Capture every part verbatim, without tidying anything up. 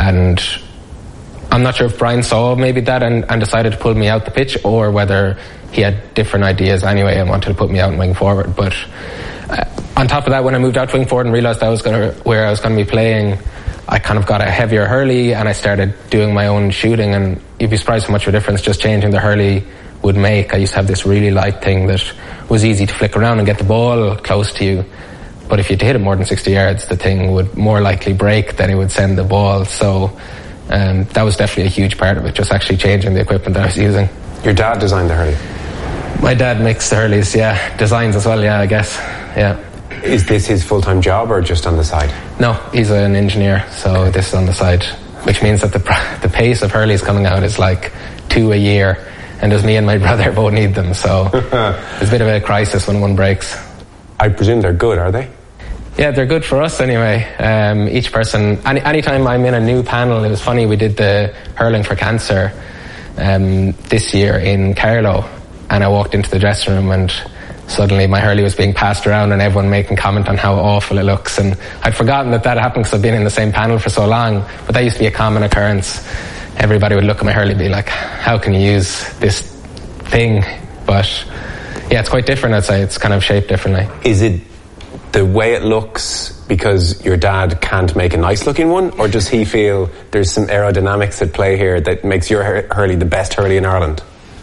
and I'm not sure if Brian saw maybe that and, and decided to pull me out the pitch, or whether he had different ideas anyway and wanted to put me out and wing forward. But uh, on top of that, when I moved out to wing forward and realised I was gonna, where I was going to be playing, I kind of got a heavier hurley and I started doing my own shooting, and you'd be surprised how much of a difference just changing the hurley would make. I used to have this really light thing that was easy to flick around and get the ball close to you, but if you hit it more than sixty yards, the thing would more likely break than it would send the ball. So um, that was definitely a huge part of it, just actually changing the equipment that I was using. Your dad designed the hurley? My dad makes the hurleys, yeah. Designs as well, yeah, I guess, yeah. Is this his full-time job or just on the side? No, he's an engineer, so this is on the side, which means that the the pace of hurleys coming out is like two a year, and there's me and my brother both need them, so it's a bit of a crisis when one breaks. I presume they're good, are they? Yeah, they're good for us anyway. Um, each person, any anytime I'm in a new panel, it was funny, we did the Hurling for Cancer um, this year in Carlow, and I walked into the dressing room and suddenly my hurley was being passed around and everyone making comment on how awful it looks, and I'd forgotten that that happened because I've been in the same panel for so long, but that used to be a common occurrence. Everybody would look at my hurley and be like, how can you use this thing? But yeah, it's quite different, I'd say. It's kind of shaped differently. Is it the way it looks because your dad can't make a nice looking one, or does he feel there's some aerodynamics at play here that makes your hurley the best hurley in Ireland?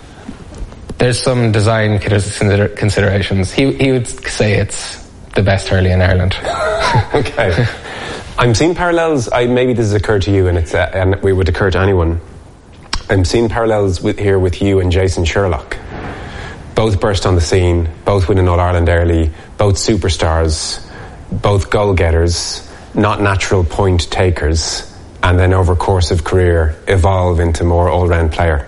There's some design considerations. He he would say it's the best hurley in Ireland. Okay. I'm seeing parallels, I, maybe this has occurred to you, and it's uh, and it would occur to anyone. I'm seeing parallels with, here with you and Jason Sherlock. Both burst on the scene, both win an All-Ireland early, both superstars, both goal-getters, not natural point takers, and then over a course of career evolve into more all-round player.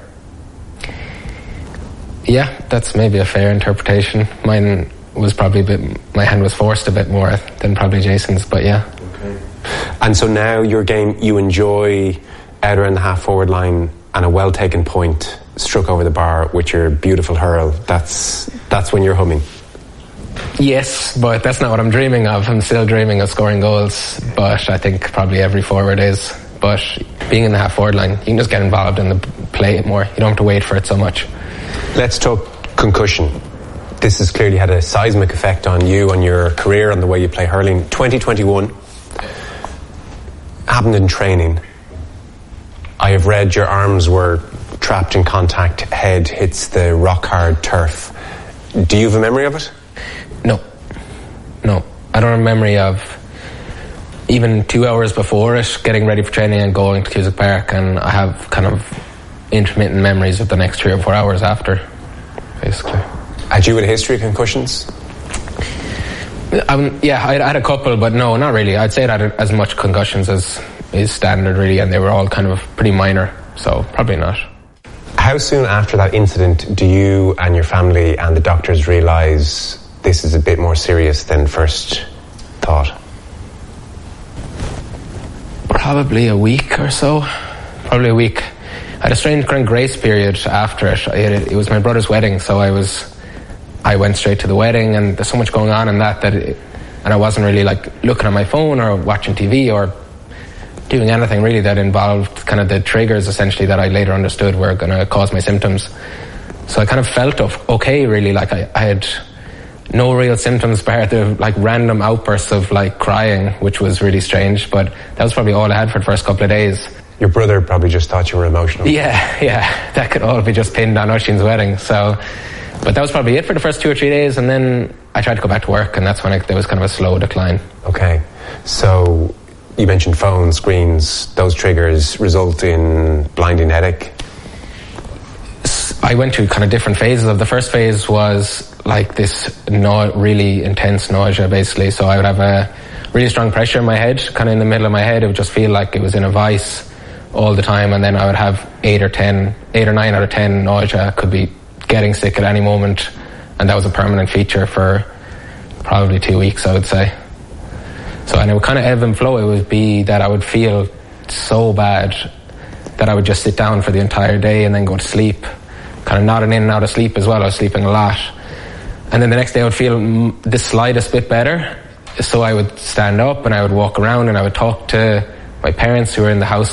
Yeah, that's maybe a fair interpretation. Mine was probably a bit, my hand was forced a bit more than probably Jason's, but yeah. Okay. And so now your game, you enjoy out around the half-forward line and a well-taken point struck over the bar with your beautiful hurl. That's that's when you're humming. Yes, but that's not what I'm dreaming of. I'm still dreaming of scoring goals, but I think probably every forward is. But being in the half-forward line, you can just get involved in the play more. You don't have to wait for it so much. Let's talk concussion. This has clearly had a seismic effect on you, on your career, on the way you play hurling. twenty twenty-one happened in training. I have read your arms were trapped in contact, head hits the rock hard turf. Do you have a memory of it? No. No. I don't have a memory of even two hours before it, getting ready for training and going to Cusack Park, and I have kind of intermittent memories of the next three or four hours after, basically. Had you had a history of concussions? Um, yeah, I had a couple, but no, not really. I'd say I had as much concussions as is standard, really, and they were all kind of pretty minor, so probably not. How soon after that incident do you and your family and the doctors realise this is a bit more serious than first thought? Probably a week or so. Probably a week. I had a strange kind of grace period after it. it. It was my brother's wedding, so I was, I went straight to the wedding, and there's so much going on in that that, it, and I wasn't really like looking at my phone or watching T V or doing anything really that involved kind of the triggers essentially that I later understood were going to cause my symptoms. So I kind of felt okay really, like I, I had no real symptoms bar the like random outbursts of like crying, which was really strange, but that was probably all I had for the first couple of days. Your brother probably just thought you were emotional. Yeah, yeah, that could all be just pinned on Oisín's wedding. So, but that was probably it for the first two or three days, and then I tried to go back to work, and that's when I, there was kind of a slow decline. Okay, so you mentioned phones, screens, those triggers result in blinding headache? I went through kind of different phases of the first phase was like this no, really intense nausea basically, so I would have a really strong pressure in my head, kind of in the middle of my head. It would just feel like it was in a vice all the time, and then I would have eight or ten, eight or nine out of ten nausea, could be getting sick at any moment, and that was a permanent feature for probably two weeks I would say. So, and it would kind of ebb and flow. It would be that I would feel so bad that I would just sit down for the entire day and then go to sleep, kind of nodding in and out of sleep as well. I was sleeping a lot. And then the next day I would feel the slightest bit better. So I would stand up and I would walk around and I would talk to my parents who were in the house